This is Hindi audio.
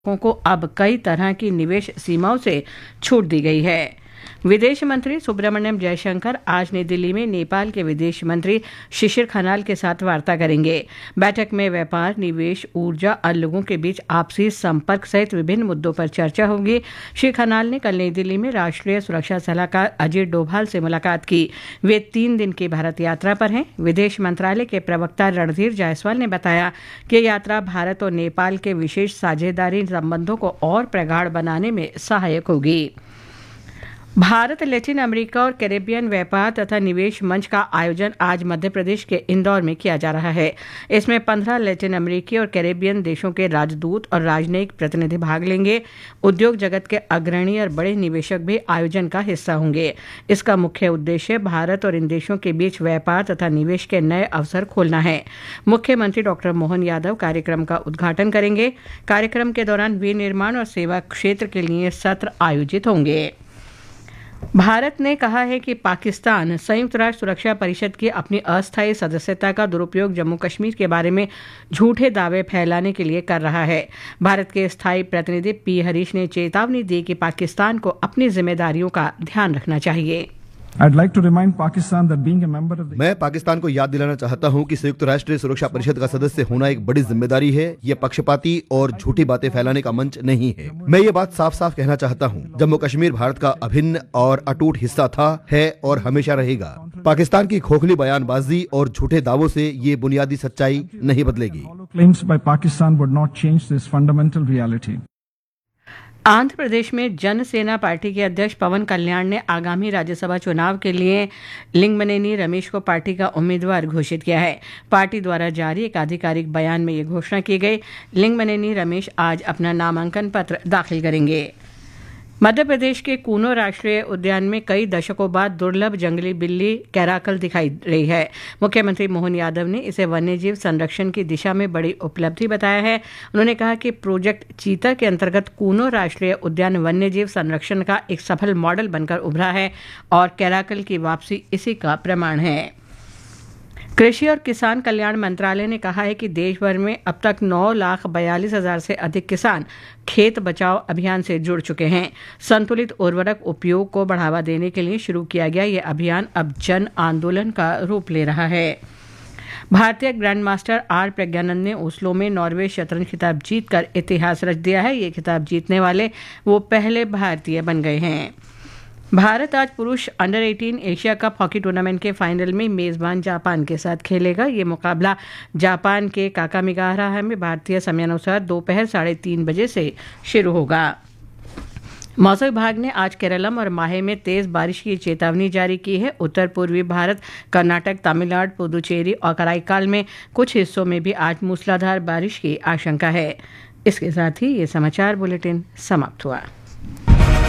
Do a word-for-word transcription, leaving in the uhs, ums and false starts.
को अब कई तरह की निवेश सीमाओं से छूट दी गई है। विदेश मंत्री सुब्रमण्यम जयशंकर आज नई दिल्ली में नेपाल के विदेश मंत्री शिशिर खनाल के साथ वार्ता करेंगे। बैठक में व्यापार, निवेश, ऊर्जा और लोगों के बीच आपसी संपर्क सहित विभिन्न मुद्दों पर चर्चा होगी। श्री खनाल ने कल नई दिल्ली में राष्ट्रीय सुरक्षा सलाहकार अजीत डोभाल से मुलाकात की। वे तीन दिन की भारत यात्रा पर हैं। विदेश मंत्रालय के प्रवक्ता रणधीर जायसवाल ने बताया कि यात्रा भारत और नेपाल के विशेष साझेदारी संबंधों को और प्रगाढ़ बनाने में सहायक होगी। भारत लैटिन अमेरिका और कैरेबियन व्यापार तथा निवेश मंच का आयोजन आज मध्य प्रदेश के इंदौर में किया जा रहा है। इसमें पंद्रह लैटिन अमेरिकी और कैरेबियन देशों के राजदूत और राजनयिक प्रतिनिधि भाग लेंगे। उद्योग जगत के अग्रणी और बड़े निवेशक भी आयोजन का हिस्सा होंगे। इसका मुख्य उद्देश्य भारत और इन देशों के बीच व्यापार तथा निवेश के नए अवसर खोलना है। मुख्यमंत्री डॉक्टर मोहन यादव कार्यक्रम का उद्घाटन करेंगे। कार्यक्रम के दौरान विनिर्माण और सेवा क्षेत्र के लिए सत्र आयोजित होंगे। भारत ने कहा है कि पाकिस्तान संयुक्त राष्ट्र सुरक्षा परिषद की अपनी अस्थायी सदस्यता का दुरुपयोग जम्मू कश्मीर के बारे में झूठे दावे फैलाने के लिए कर रहा है। भारत के स्थायी प्रतिनिधि पी हरीश ने चेतावनी दी कि पाकिस्तान को अपनी जिम्मेदारियों का ध्यान रखना चाहिए। I'd like to remind Pakistan that being a member of the मैं पाकिस्तान को याद दिलाना चाहता हूं कि संयुक्त राष्ट्र सुरक्षा परिषद का सदस्य होना एक बड़ी जिम्मेदारी है। ये पक्षपाती और झूठी बातें फैलाने का मंच नहीं है। मैं ये बात साफ साफ कहना चाहता हूं, जम्मू कश्मीर भारत का अभिन्न और अटूट हिस्सा था, है और हमेशा रहेगा। पाकिस्तान की खोखली बयानबाजी और झूठे दावों से ये बुनियादी सच्चाई नहीं बदलेगी। claims by Pakistan would not change this fundamental reality. Andhra Pradesh में जनसेना पार्टी के अध्यक्ष पवन कल्याण ने आगामी राज्यसभा चुनाव के लिए लिंगमनेनी रमेश को पार्टी का उम्मीदवार घोषित किया है। पार्टी द्वारा जारी एक आधिकारिक बयान में ये घोषणा की गई। लिंगमनेनी रमेश आज अपना नामांकन पत्र दाखिल करेंगे। मध्य प्रदेश के कूनो राष्ट्रीय उद्यान में कई दशकों बाद दुर्लभ जंगली बिल्ली कैराकल दिखाई रही है। मुख्यमंत्री मोहन यादव ने इसे वन्यजीव संरक्षण की दिशा में बड़ी उपलब्धि बताया है। उन्होंने कहा कि प्रोजेक्ट चीता के अंतर्गत कूनो राष्ट्रीय उद्यान वन्यजीव संरक्षण का एक सफल मॉडल बनकर उभरा है और कैराकल की वापसी इसी का प्रमाण है। कृषि और किसान कल्याण मंत्रालय ने कहा है कि देश भर में अब तक नौ लाख बयालीस हजार से अधिक किसान खेत बचाओ अभियान से जुड़ चुके हैं। संतुलित उर्वरक उपयोग को बढ़ावा देने के लिए शुरू किया गया ये अभियान अब जन आंदोलन का रूप ले रहा है। भारतीय ग्रैंड मास्टर आर प्रज्ञानंद ने ओस्लो में नॉर्वे शतरंज खिताब जीतकर इतिहास रच दिया है। ये खिताब जीतने वाले वो पहले भारतीय बन गए हैं। भारत आज पुरुष अंडर अठारह एशिया कप हॉकी टूर्नामेंट के फाइनल में मेजबान जापान के साथ खेलेगा। ये मुकाबला जापान के काकामिगाहरा में भारतीय समयानुसार दोपहर साढ़े तीन बजे से शुरू होगा। मौसम विभाग ने आज केरलम और माहे में तेज बारिश की चेतावनी जारी की है। उत्तर पूर्वी भारत, कर्नाटक, तमिलनाडु, पुदुचेरी और कराईकाल में कुछ हिस्सों में भी आज मूसलाधार बारिश की आशंका है। इसके साथ ही ये समाचार बुलेटिन समाप्त हुआ।